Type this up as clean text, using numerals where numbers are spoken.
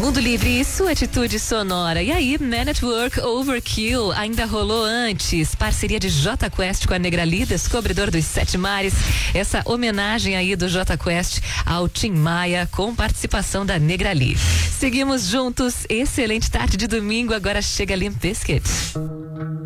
Mundo Livre e sua atitude sonora. E aí, Man at Work Overkill ainda rolou antes. Parceria de Jota Quest com a Negrali, descobridor dos 7 mares. Essa homenagem aí do Jota Quest ao Tim Maia com participação da Negrali. Seguimos juntos. Excelente tarde de domingo. Agora chega Limp Bizkit.